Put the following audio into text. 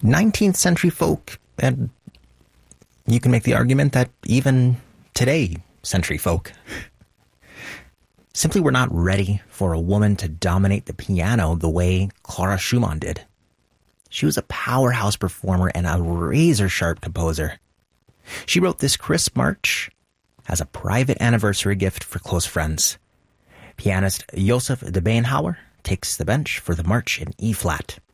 19th century folk, and you can make the argument that even today, century folk, simply were not ready for a woman to dominate the piano the way Clara Schumann did. She was a powerhouse performer and a razor-sharp composer. She wrote this crisp march as a private anniversary gift for close friends. Pianist Joseph de Beenhauer takes the bench for the march in E-flat.